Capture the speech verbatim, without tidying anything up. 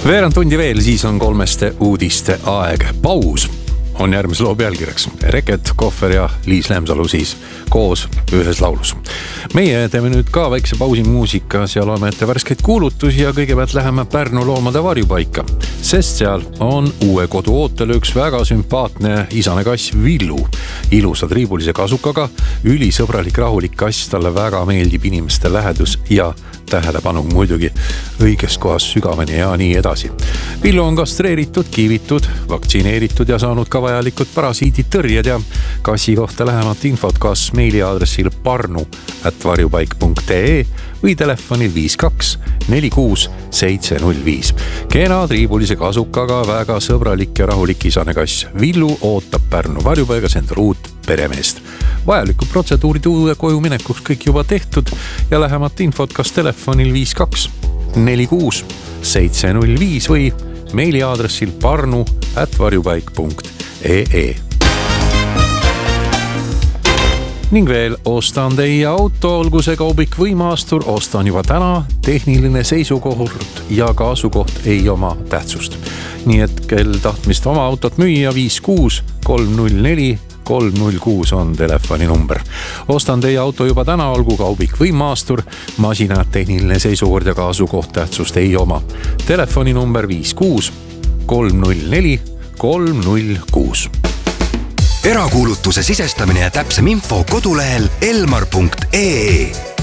Veerand tundi veel, siis on kolmeste uudiste aeg. Paus on järgmise loo pealkirjaks. Reket, Kohver ja Liis Lemsalu siis koos ühes laulus. Meie teeme nüüd ka väikse pausi muusika, seal on ette värskeid kuulutusi ja kõigepealt läheme Pärnu loomade varjupaika, sest seal on uue kodu ootel üks väga sümpaatne isane kass Villu. Ilusa triibulise kasukaga, ülisõbralik rahulik kass, talle väga meeldib inimeste lähedus ja tähelepanu muidugi õiges kohas sügaveni ja nii edasi. Villu on kastreeritud, kiivitud, vaktsineeritud ja saanud ka vajalikud parasiidid tõrjed ja kassi kohta lähemat infot kas meiliaadressil parnu at varjupaik punkt ee või telefonil viis kaks neli kuus seitse null viis. Kena triibulise kasukaga väga sõbralik ja rahulik isane kass Villu ootab Pärnu varjupaigas endal uut peremeest. Vajalikud protseduurid uue koju minekuks kõik juba tehtud ja lähemat infot kas telefonil viis kaks neli kuus seitse null viis või meiliaadressil parnu at varjupaik punkt ee. Ning veel, ostan teie auto, olgu see kaubik või maastur, ostan juba täna, tehniline seisukoht ja ka asukoht ei oma tähtsust. Nii et kel tahtmist oma autot müüa, viis kuus kolm null neli kolm null kuus on telefoni number. Ostan teie auto juba täna, olgu kaubik või maastur, masina tehniline seisukord ja ka asukoht tähtsust ei oma. Telefoni number viis kuus kolm null neli kolm null kuus. Erakuulutuse sisestamine ja täpsem info kodulehel elmar punkt ee.